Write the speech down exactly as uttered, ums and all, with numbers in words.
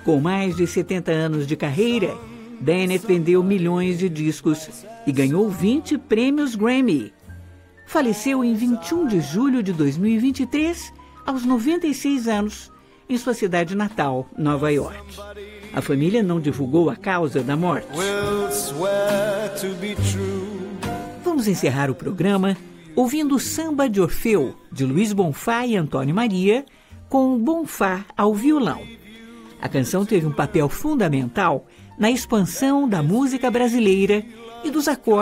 Com mais de setenta anos de carreira, Bennett vendeu milhões de discos e ganhou vinte prêmios Grammy. Faleceu em vinte e um de julho de dois mil e vinte e três, aos noventa e seis anos, em sua cidade natal, Nova York. A família não divulgou a causa da morte. Vamos encerrar o programa ouvindo o Samba de Orfeu, de Luiz Bonfá e Antônio Maria, com Bonfá ao violão. A canção teve um papel fundamental na expansão da música brasileira e dos acordes